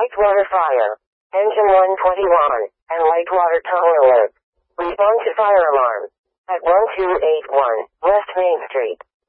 light water fire. Engine 121, and light water tunnel alert. Respond to fire alarm. At 1281 West Main Street.